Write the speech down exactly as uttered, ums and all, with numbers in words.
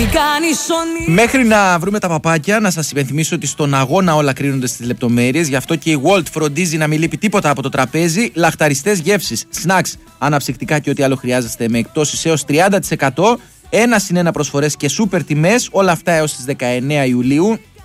Μέχρι να βρούμε τα παπάκια, να σας υπενθυμίσω ότι στον αγώνα όλα κρίνονται στις λεπτομέρειες. Γι' αυτό και η Walt φροντίζει να μην λείπει τίποτα από το τραπέζι. Λαχταριστές γεύσεις, snacks, αναψυκτικά και ό,τι άλλο χρειάζεστε με εκπτώσεις έως τριάντα τοις εκατό. Ένα συν ένα προσφορές και σούπερ τιμές. Όλα αυτά έως τις δεκαεννέα Ιουλίου.